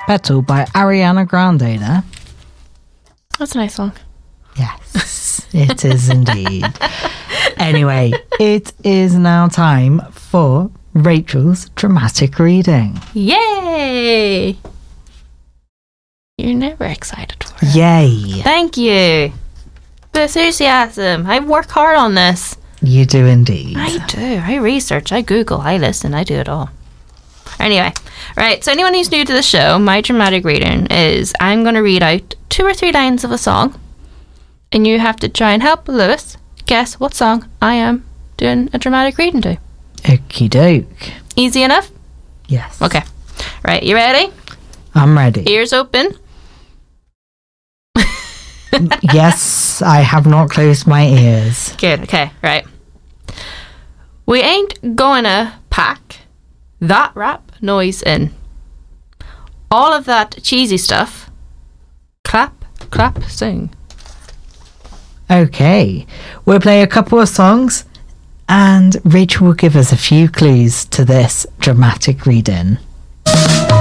Petal by Ariana Grande there. That's a nice song. Yes, it is indeed. Anyway, it is now time for Rachel's dramatic reading. Yay! You're never excited for it. Yay! Thank you. But seriously, I work hard on this. You do indeed. I do. I research, I Google, I listen, I do it all. Anyway, right, so anyone who's new to the show, my dramatic reading is I'm going to read out 2 or 3 lines of a song, and you have to try and help Lewis guess what song I am doing a dramatic reading to. Okie doke. Easy enough? Yes. Okay. Right, you ready? I'm ready. Ears open. Yes, I have not closed my ears. Good, okay, right. We ain't gonna pack that rap noise in. All of that cheesy stuff. Clap, clap, sing. Okay, we'll play a couple of songs and Rachel will give us a few clues to this dramatic reading.